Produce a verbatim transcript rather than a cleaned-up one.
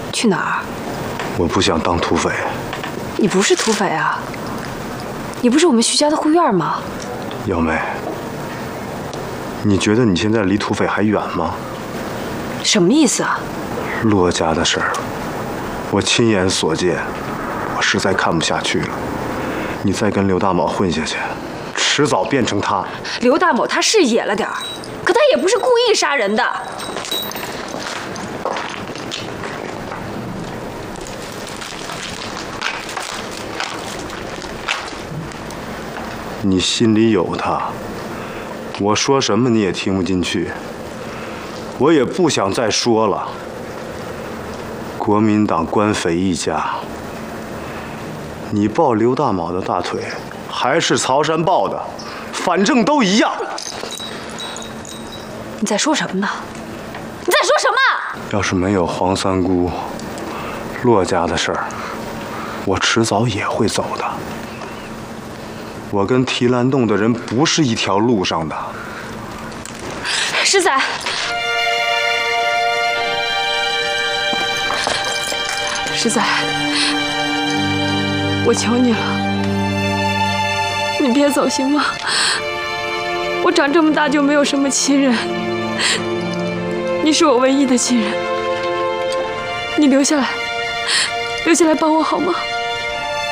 去哪儿？ 我不想当土匪。 你不是土匪啊？你不是我们徐家的护院吗？ 瑶妹，你觉得你现在离土匪还远吗？ 什么意思啊？ 骆家的事儿，我亲眼所见，我实在看不下去了。你再跟刘大卯混下去，迟早变成他。 刘大某他是野了点儿，可他也不是故意杀人的。 你心里有他，我说什么你也听不进去，我也不想再说了。国民党官匪一家，你抱刘大卯的大腿，还是曹山抱的，反正都一样。 你在说什么呢？你在说什么？ 要是没有黄三姑、骆家的事儿，我迟早也会走的。我跟提篮洞的人不是一条路上的。 石仔，石仔，我求你了，你别走行吗？我长这么大就没有什么亲人，你是我唯一的亲人，你留下来，留下来帮我好吗？